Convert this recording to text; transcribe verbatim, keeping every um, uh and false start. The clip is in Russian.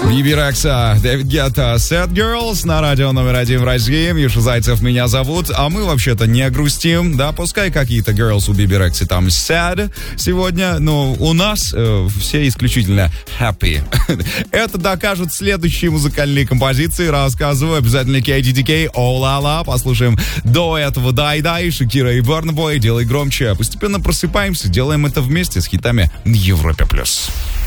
Биби Рекса, Дэвид Гетта, Sad Girls на радио номер один в России. Миша Зайцев меня зовут, а мы вообще-то не грустим, да, пускай какие-то girls у Биби Рекса там sad сегодня, но у нас э, все исключительно happy. Это докажут следующие музыкальные композиции, рассказываю обязательно кей ди ди кей, О ла ла, послушаем до этого Дай Дай, Шакира и Burna Boy, делай громче. Постепенно просыпаемся, делаем это вместе с хитами Европе плюс.